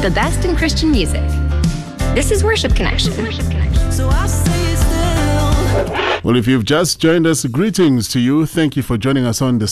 the best in Christian music. This is Worship Connection. So I say still. Well, if you've just joined us, greetings to you. Thank you for joining us on the